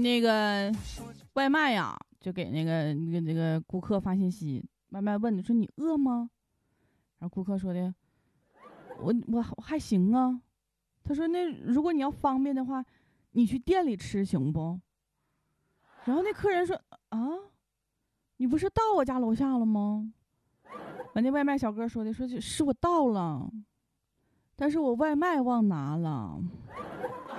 那个外卖呀，就给那个顾客发信息，外卖问你说你饿吗？然后顾客说的，我还行啊。他说那如果你要方便的话，你去店里吃行不？然后那客人说啊，你不是到我家楼下了吗？完那外卖小哥说的，说是我到了，但是我外卖忘拿了。